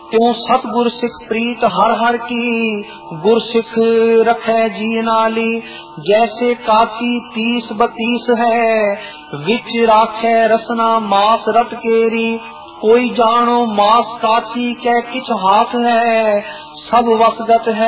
त्यों सतगुर सिख प्रीत हर हर की, गुर सिख रखे जी नाली। जैसे काकी 30-32 है, विच राखे रसना मास रत केरी। कोई जानो मास काकी कै किछ हाथ है, सब वसगत है